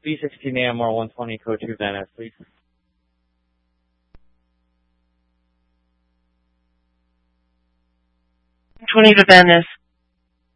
B16 AMR 120 code 2 Venice, please. 20 to Venice.